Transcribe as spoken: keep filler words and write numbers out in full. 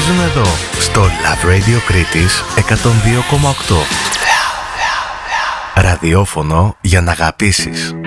Ψηφίζουν εδώ στο Love Radio Κρήτης εκατόν δύο κόμμα οκτώ. Ραδιόφωνο για να αγαπήσεις.